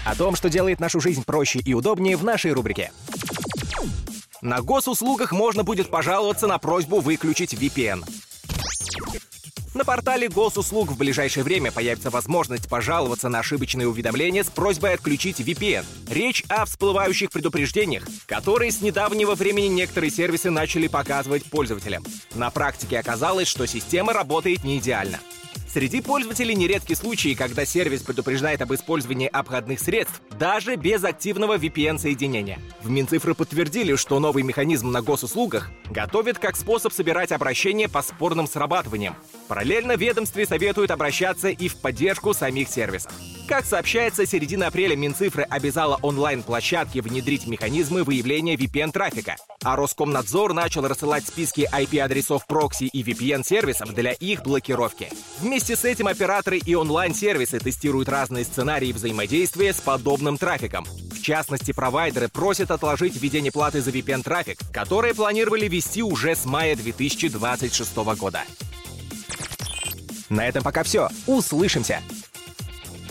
О том, что делает нашу жизнь проще и удобнее, в нашей рубрике. На госуслугах можно будет пожаловаться на просьбу выключить VPN. На портале госуслуг в ближайшее время появится возможность пожаловаться на ошибочные уведомления с просьбой отключить VPN. Речь о всплывающих предупреждениях, которые с недавнего времени некоторые сервисы начали показывать пользователям. На практике оказалось, что система работает не идеально. Среди пользователей нередки случаи, когда сервис предупреждает об использовании обходных средств даже без активного VPN-соединения. В Минцифры подтвердили, что новый механизм на госуслугах готовят как способ собирать обращения по спорным срабатываниям. Параллельно ведомстве советуют обращаться и в поддержку самих сервисов. Как сообщается, с середины апреля Минцифры обязала онлайн-площадки внедрить механизмы выявления VPN-трафика, а Роскомнадзор начал рассылать списки IP-адресов прокси и VPN-сервисов для их блокировки. Вместе с этим операторы и онлайн-сервисы тестируют разные сценарии взаимодействия с подобным трафиком. В частности, провайдеры просят отложить введение платы за VPN-трафик, которые планировали ввести уже с мая 2026 года. На этом пока все. Услышимся!